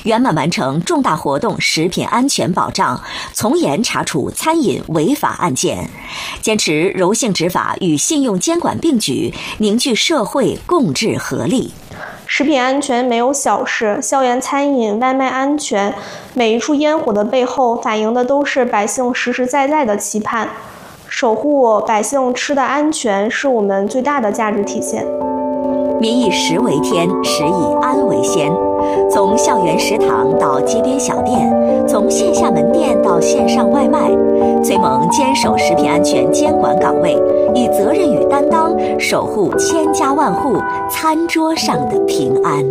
圆满完成重大活动食品安全保障，从严查处餐饮违法案件，坚持柔性执法与信用监管并举，凝聚社会共治合力。 食品安全没有小事，校园餐饮、外卖安全，每一处烟火的背后反映的都是百姓实实在在的期盼。守护百姓吃的安全是我们最大的价值体现。 民以食为天，食以安为先。从校园食堂到街边小店，从线下门店到线上外卖，崔萌坚守食品安全监管岗位，以责任与担当守护千家万户餐桌上的平安。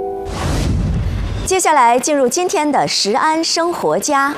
接下来进入今天的食安生活家。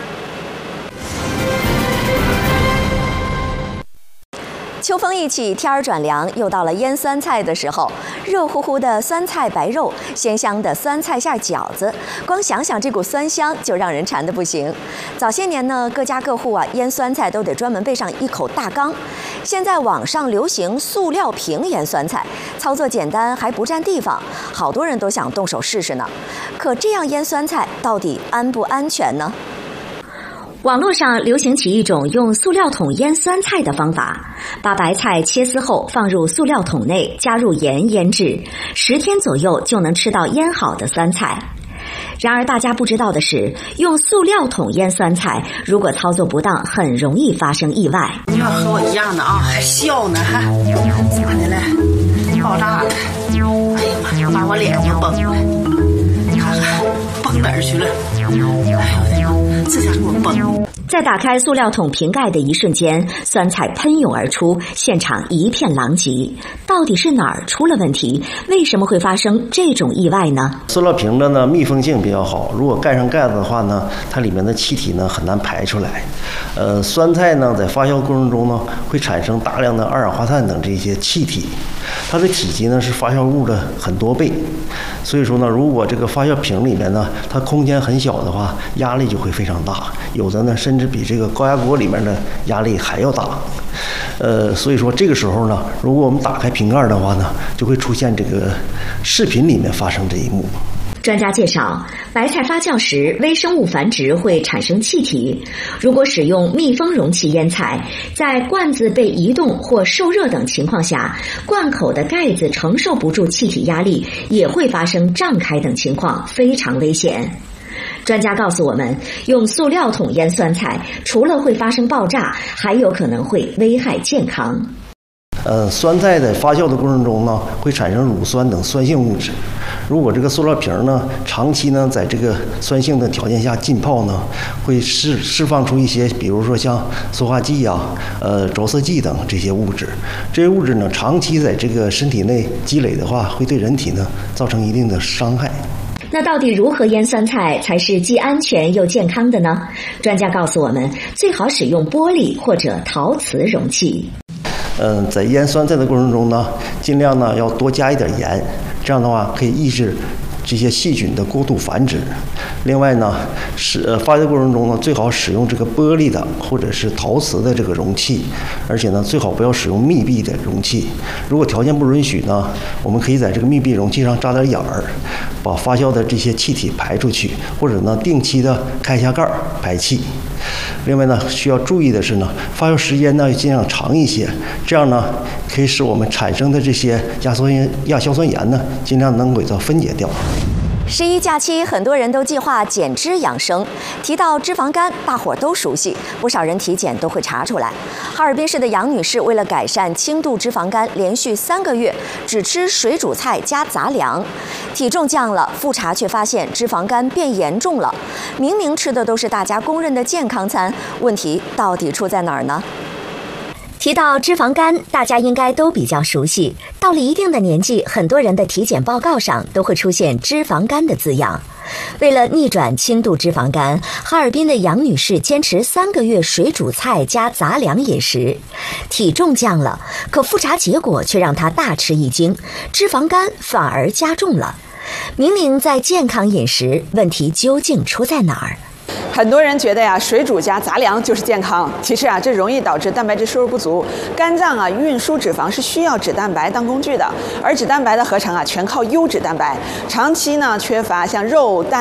秋风一起，天儿转凉，又到了腌酸菜的时候。热乎乎的酸菜白肉，鲜香的酸菜馅饺子，光想想这股酸香就让人馋得不行。早些年呢，各家各户腌酸菜都得专门备上一口大缸。现在网上流行塑料瓶腌酸菜，操作简单还不占地方，好多人都想动手试试呢。可这样腌酸菜到底安不安全呢？网络上流行起一种用塑料桶腌酸菜的方法，把白菜切丝后放入塑料桶内，加入盐腌制，10天左右就能吃到腌好的酸菜。然而大家不知道的是，用塑料桶腌酸菜，如果操作不当，很容易发生意外。 你要和我一样的啊，还笑呢，还咋的了？爆炸了！哎呀妈，把我脸就崩了，看看崩哪儿去了？哎呦我的妈，这下给我崩！ 在打开塑料桶瓶盖的一瞬间，酸菜喷涌而出，现场一片狼藉。到底是哪儿出了问题？为什么会发生这种意外呢？ 塑料瓶的呢密封性比较好，如果盖上盖子的话呢，它里面的气体呢很难排出来。酸菜呢在发酵过程中呢会产生大量的二氧化碳等这些气体，它的体积呢是发酵物的很多倍。所以说呢，如果这个发酵瓶里面呢它空间很小的话，压力就会非常大，有的呢甚至比这个高压锅里面的压力还要大。所以说这个时候呢，如果我们打开瓶盖的话呢，就会出现这个视频里面发生这一幕。 专家介绍，白菜发酵时微生物繁殖会产生气体，如果使用密封容器腌菜，在罐子被移动或受热等情况下，罐口的盖子承受不住气体压力，也会发生胀开等情况，非常危险。专家告诉我们，用塑料桶腌酸菜，除了会发生爆炸，还有可能会危害健康。 酸菜在发酵的过程中呢，会产生乳酸等酸性物质。如果这个塑料瓶呢，长期呢在这个酸性的条件下浸泡呢，会释放出一些，比如说像塑化剂啊、着色剂等这些物质。这些物质呢，长期在这个身体内积累的话，会对人体呢造成一定的伤害。 那到底如何腌酸菜才是既安全又健康的呢？专家告诉我们，最好使用玻璃或者陶瓷容器。 在腌酸菜的过程中呢，尽量呢要多加一点盐，这样的话可以抑制这些细菌的过度繁殖。另外呢，发酵过程中呢，最好使用这个玻璃的或者是陶瓷的这个容器，而且呢，最好不要使用密闭的容器。如果条件不允许呢，我们可以在这个密闭容器上扎点眼儿，把发酵的这些气体排出去，或者呢，定期的开一下盖儿排气。另外呢，需要注意的是呢，发酵时间呢要尽量长一些，这样呢可以使我们产生的这些亚硝酸盐呢尽量能给它分解掉。 11假期，很多人都计划减脂养生。提到脂肪肝，大伙儿都熟悉，不少人体检都会查出来。哈尔滨市的杨女士为了改善轻度脂肪肝，连续3个月只吃水煮菜加杂粮，体重降了，复查却发现脂肪肝变严重了。明明吃的都是大家公认的健康餐，问题到底出在哪儿呢？提到脂肪肝，大家应该都比较熟悉。到了一定的年纪，很多人的体检报告上都会出现脂肪肝的字样。为了逆转轻度脂肪肝，哈尔滨的杨女士坚持3个月水煮菜加杂粮饮食，体重降了，可复查结果却让她大吃一惊，脂肪肝反而加重了。明明在健康饮食，问题究竟出在哪儿？ 很多人觉得呀，水煮加杂粮就是健康。其实啊，这容易导致蛋白质摄入不足。肝脏啊运输脂肪是需要脂蛋白当工具的，而脂蛋白的合成啊全靠优质蛋白。长期呢缺乏像肉、蛋